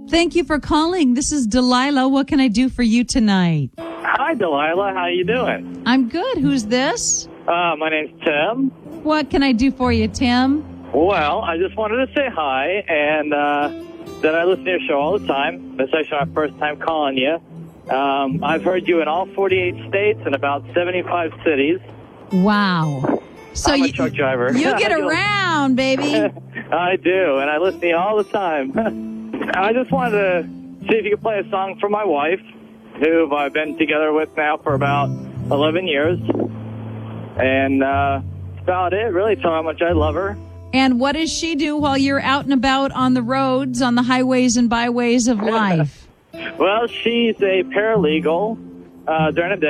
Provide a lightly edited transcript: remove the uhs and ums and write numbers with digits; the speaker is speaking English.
Thank you for calling. This is Delilah. What can I do for you tonight? Hi, Delilah. How you doing? I'm good. Who's this? My name's Tim. What can I do for you, Tim? Well, I just wanted to say hi, and that I listen to your show all the time. This is actually my first time calling you. I've heard you in all 48 states and about 75 cities. Wow. So I'm a truck driver. You get around, baby. I do, and I listen to you all the time. I just wanted to see if you could play a song for my wife, who I've been together with now for about 11 years. And that's about it, really. Tell her how much I love her. And what does she do while you're out and about on the roads, on the highways and byways of life? Well, she's a paralegal during the day.